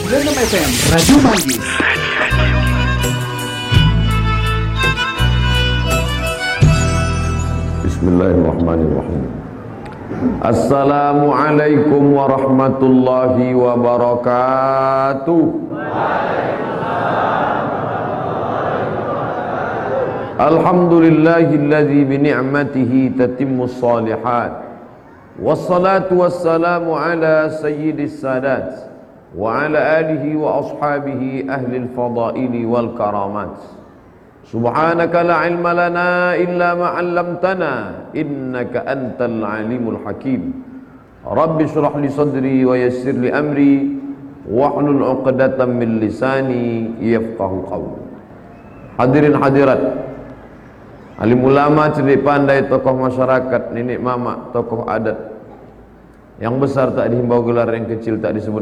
96 FM Radio Manggis. Bismillahirrahmanirrahim. Assalamualaikum warahmatullahi wabarakatuh. Alhamdulillahilladzi bi ni'matihi tatimmus shalihat. Wassalatu wassalamu ala sayyidis sadat wa ala alihi wa ashabihi ahlil fadaili wal karamat. Subhanaka la ilma lana illa ma 'allamtana innaka antal alimul hakim. Rabbi shrah li sadri wa yassir li amri wahlul 'uqdatam min lisani yafqahu qawli. Hadirin hadirat, alim ulama, cerdik pandai, tokoh masyarakat, nenek mama, tokoh adat. Yang besar tak dihimbau gelar, yang kecil tak disebut